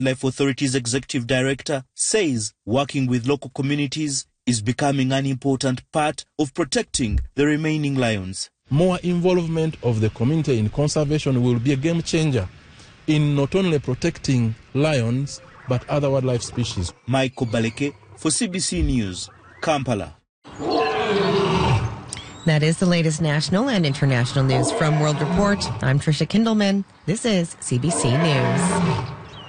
Wildlife Authority's executive director says working with local communities is becoming an important part of protecting the remaining lions. More involvement of the community in conservation will be a game changer in not only protecting lions, but other wildlife species. Michael Baleke for CBC News, Kampala. That is the latest national and international news from World Report. I'm Trisha Kindleman. This is CBC News.